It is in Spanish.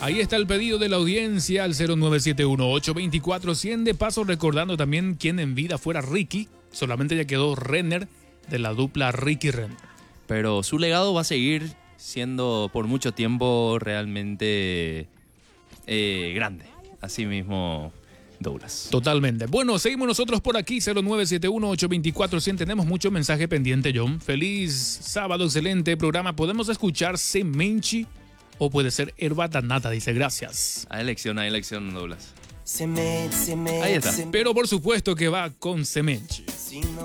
Ahí está el pedido de la audiencia al 0971-824-100. De paso, recordando también quién en vida fuera Ricky. Solamente ya quedó Renner de la dupla Ricky-Renner. Pero su legado va a seguir siendo por mucho tiempo realmente grande. Así mismo, Douglas. Totalmente. Bueno, seguimos nosotros por aquí, 0971-824-100. Tenemos mucho mensaje pendiente, John. Feliz sábado, excelente programa. ¿Podemos escuchar Semenchi o puede ser Herbatanata? Dice, gracias. Hay elección, Douglas. Ahí está. Pero por supuesto que va con Semenchi.